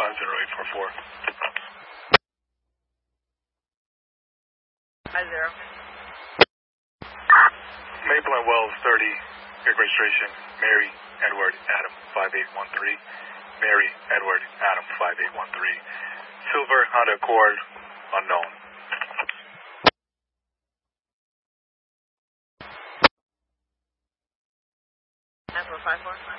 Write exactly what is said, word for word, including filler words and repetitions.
five zero eight four four. Five zero. Maple and Wells thirty, your registration, Mary Edward Adam five eight one three. Mary Edward Adam five eight one three. Silver Honda Accord, unknown. nine four five four.